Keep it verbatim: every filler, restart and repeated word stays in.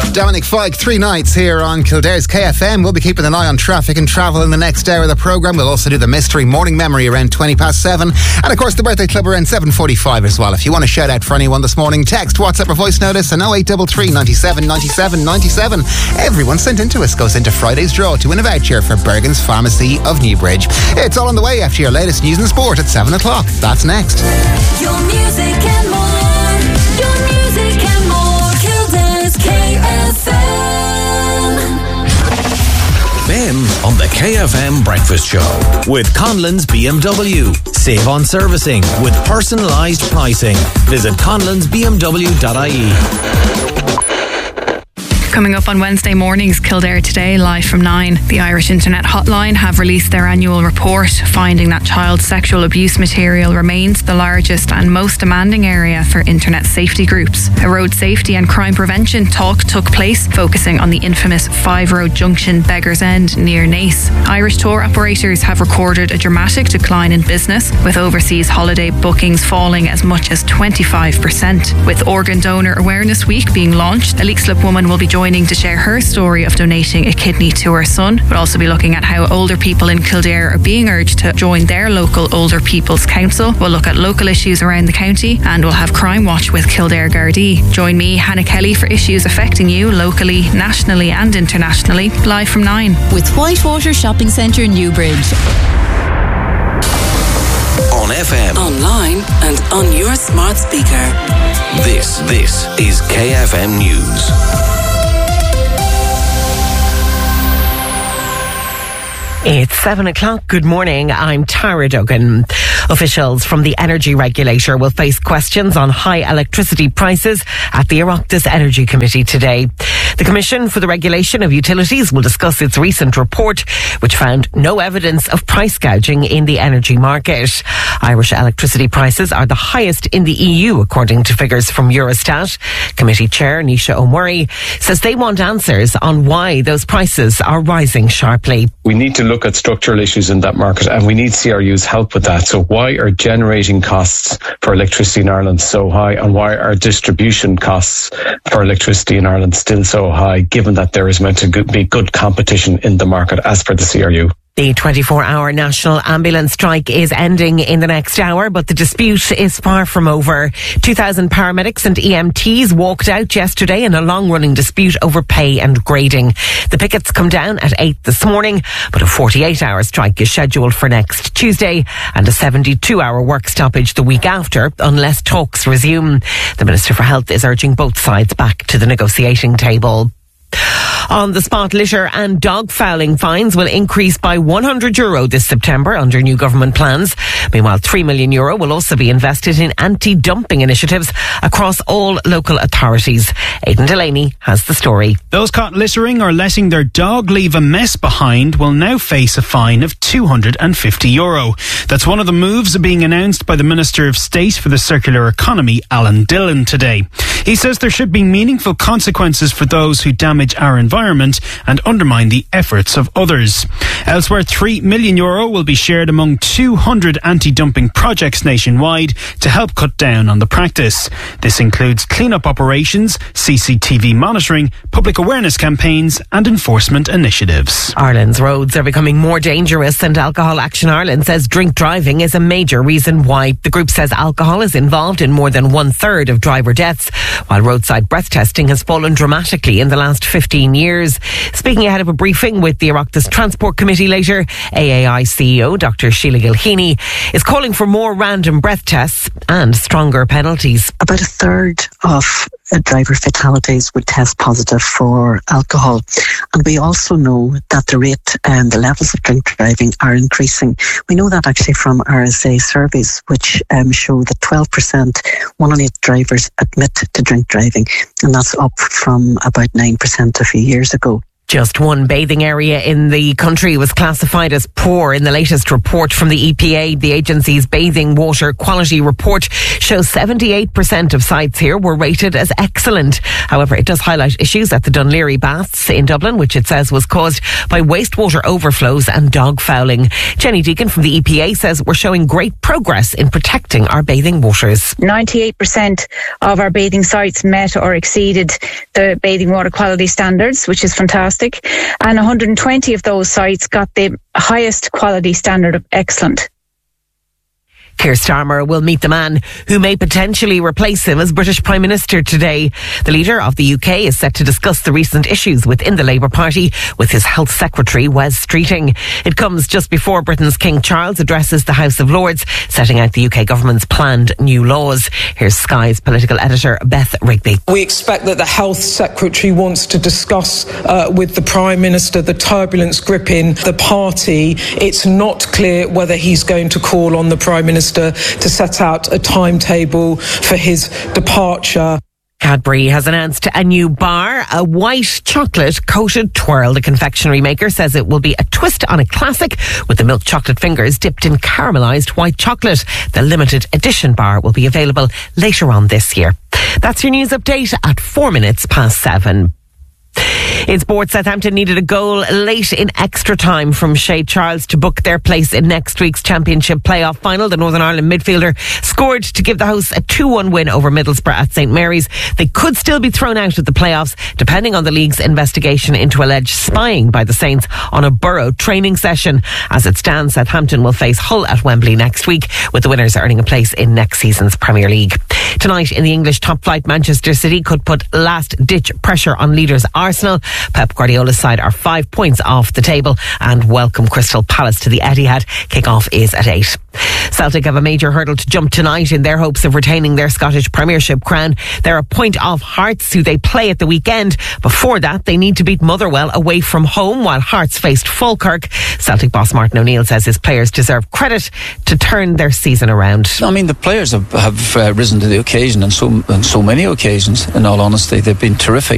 Dominic Fike, three nights here on Kildare's K F M. We'll be keeping an eye on traffic and travel in the next hour of the programme. We'll also do the mystery morning memory around twenty past seven. And of course the birthday club around seven forty-five as well. If you want to shout out for anyone this morning, text, WhatsApp or voice notice and oh eight three three, ninety-seven, ninety-seven, ninety-seven. Everyone sent into us goes into Friday's draw to win a voucher for Bergen's Pharmacy of Newbridge. It's all on the way after your latest news and sport at seven o'clock. That's next. Your music and more. Your music and more. Kildare's K F M. Ben on the K F M Breakfast Show with Conlon's B M W. Save on servicing with personalised pricing. Visit conlons b m w dot i e. Coming up on Wednesday mornings, Kildare Today, live from nine. The Irish Internet Hotline have released their annual report, finding that child sexual abuse material remains the largest and most demanding area for internet safety groups. A road safety and crime prevention talk took place, focusing on the infamous Five Road Junction Beggars End near Naas. Irish tour operators have recorded a dramatic decline in business, with overseas holiday bookings falling as much as twenty-five percent. With Organ Donor Awareness Week being launched, a leak slip woman will be joining to share her story of donating a kidney to her son. We'll also be looking at how older people in Kildare are being urged to join their local Older People's Council. We'll look at local issues around the county, and we'll have Crime Watch with Kildare Gardaí. Join me, Hannah Kelly, for issues affecting you locally, nationally and internationally, live from nine. With Whitewater Shopping Centre, Newbridge. On F M, online and on your smart speaker. This, this is K F M News. It's seven o'clock. Good morning. I'm Tara Duggan. Officials from the energy regulator will face questions on high electricity prices at the Oireachtas Energy Committee today. The Commission for the Regulation of Utilities will discuss its recent report, which found no evidence of price gouging in the energy market. Irish electricity prices are the highest in the E U, according to figures from Eurostat. Committee Chair Nisha O'Murray says they want answers on why those prices are rising sharply. We need to look at structural issues in that market, and we need C R U's help with that. So why are generating costs for electricity in Ireland so high, and why are distribution costs for electricity in Ireland still so high, given that there is meant to be good competition in the market as per the C R U? The twenty-four hour national ambulance strike is ending in the next hour, but the dispute is far from over. two thousand paramedics and E M Ts walked out yesterday in a long-running dispute over pay and grading. The pickets come down at eight this morning, but a forty-eight hour strike is scheduled for next Tuesday and a seventy-two hour work stoppage the week after, unless talks resume. The Minister for Health is urging both sides back to the negotiating table. On the spot, litter and dog fouling fines will increase by one hundred euro this September under new government plans. Meanwhile, three million euro will also be invested in anti-dumping initiatives across all local authorities. Aidan Delaney has the story. Those caught littering or letting their dog leave a mess behind will now face a fine of two hundred fifty euro. That's one of the moves being announced by the Minister of State for the Circular Economy, Alan Dillon, today. He says there should be meaningful consequences for those who damage our environment and undermine the efforts of others. Elsewhere, three million euro will be shared among two hundred anti-dumping projects nationwide to help cut down on the practice. This includes clean-up operations, C C T V monitoring, public awareness campaigns and enforcement initiatives. Ireland's roads are becoming more dangerous, and Alcohol Action Ireland says drink driving is a major reason why. The group says alcohol is involved in more than one-third of driver deaths, while roadside breath testing has fallen dramatically in the last fifteen years. Speaking ahead of a briefing with the Oireachtas Transport Committee later, A A I C E O Doctor Sheila Gilheany is calling for more random breath tests and stronger penalties. About a third of uh, driver fatalities would test positive for alcohol, and we also know that the rate and the levels of drink driving are increasing. We know that actually from R S A surveys, which um, show that twelve percent, one in eight drivers admit to drink driving, and that's up from about nine percent a few years ago. Just one bathing area in the country was classified as poor in the latest report from the E P A. The agency's bathing water quality report shows seventy-eight percent of sites here were rated as excellent. However, it does highlight issues at the Dún Laoghaire Baths in Dublin, which it says was caused by wastewater overflows and dog fouling. Jenny Deacon from the E P A says we're showing great progress in protecting our bathing waters. ninety-eight percent of our bathing sites met or exceeded the bathing water quality standards, which is fantastic. And one hundred twenty of those sites got the highest quality standard of excellent. Keir Starmer will meet the man who may potentially replace him as British Prime Minister today. The leader of the U K is set to discuss the recent issues within the Labour Party with his Health Secretary, Wes Streeting. It comes just before Britain's King Charles addresses the House of Lords, setting out the U K government's planned new laws. Here's Sky's political editor, Beth Rigby. We expect that the Health Secretary wants to discuss uh, with the Prime Minister the turbulence gripping the party. It's not clear whether he's going to call on the Prime Minister to set out a timetable for his departure. Cadbury has announced a new bar, a white chocolate coated twirl. The confectionery maker says it will be a twist on a classic with the milk chocolate fingers dipped in caramelised white chocolate. The limited edition bar will be available later on this year. That's your news update at four minutes past seven. In sports, Southampton needed a goal late in extra time from Shea Charles to book their place in next week's Championship playoff final. The Northern Ireland midfielder scored to give the hosts a two one win over Middlesbrough at St Mary's. They could still be thrown out of the playoffs depending on the league's investigation into alleged spying by the Saints on a Borough training session. As it stands, Southampton will face Hull at Wembley next week, with the winners earning a place in next season's Premier League. Tonight in the English top flight, Manchester City could put last-ditch pressure on leaders Arsenal. Pep Guardiola's side are five points off the table and welcome Crystal Palace to the Etihad. Kick-off is at eight. Celtic have a major hurdle to jump tonight in their hopes of retaining their Scottish Premiership crown. They're a point off Hearts, who they play at the weekend. Before that, they need to beat Motherwell away from home, while Hearts faced Falkirk. Celtic boss Martin O'Neill says his players deserve credit to turn their season around. I mean, the players have, have uh, risen to the occasion on so, on so many occasions, in all honesty. They've been terrific.